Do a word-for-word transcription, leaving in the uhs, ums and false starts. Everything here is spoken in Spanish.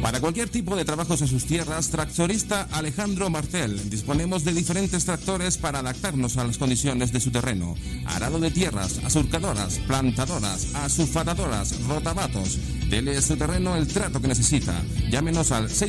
Para cualquier tipo de trabajos en sus tierras, Tractorista Alejandro Martel. Disponemos de diferentes tractores para adaptarnos a las condiciones de su terreno. Arado de tierras, asurcadoras, plantadoras, asulfatadoras, rotabatos. Dele a su terreno el trato que necesita. Llámenos al seis